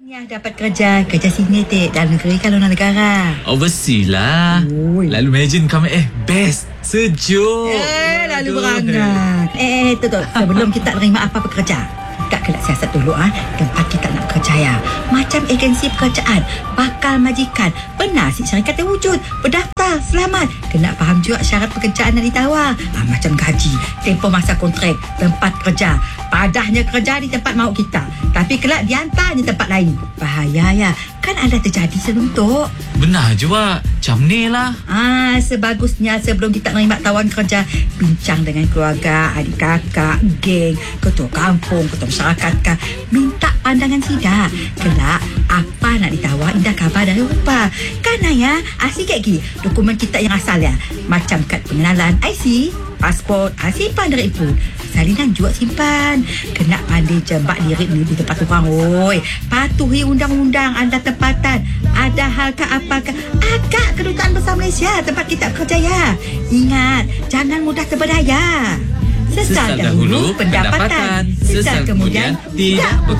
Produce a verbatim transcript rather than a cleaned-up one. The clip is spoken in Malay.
Ya, dapat kerja, kerja sini tik dalam negeri kalau luar negara. Overseas lah. Ui. Lalu imagine kami eh best, sejuk. Eh, lalu Aduh. berangan. Eh, eh, tu tu. Sebelum kita terima apa pekerja, Kak kena siasat dulu ah. Tempat kita nak kerja ya. Macam agensi pekerjaan, bakal majikan, benar si syarikat terwujud, berdaftar, selamat. Kena faham juga syarat pekerjaan yang ditawar. Ah, macam gaji, tempoh masa kontrak, tempat kerja, padahnya kerja di tempat mahu kita, tapi kelak dihantar di tempat lain. Bahaya ya. Kan ada terjadi sebelum tu. Benar juga. Macam ni lah. Ah, sebagusnya sebelum kita menerima tawaran kerja, bincang dengan keluarga, adik kakak, geng, ketua kampung, ketua masyarakat kah. Minta pandangan sida. Kelak, apa nak ditawar, indah khabar dari rupa. Kan ya, asyik lagi dokumen kita yang asal ya. Macam kad pengenalan, I C, pasport, ah, simpan dari ibu. Salinan juga simpan. Kena pandai jembak diri ni di tempat orang. Oi, patuhi undang-undang anda tempatan. Ada hal ke apakah agak Kedutaan Besar Malaysia tempat kita bekerja ya. Ingat, jangan mudah terberdaya. Sesal dahulu pendapatan, sesal kemudian tidak